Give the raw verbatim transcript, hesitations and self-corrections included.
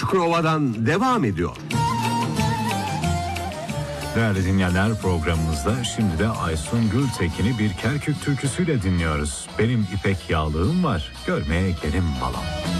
Çukurova'dan devam ediyor. Değerli dinleyenler, programımızda şimdi de Aysun Gültekin'i bir Kerkük türküsüyle dinliyoruz. Benim ipek yağlığım var, görmeye gelin balam.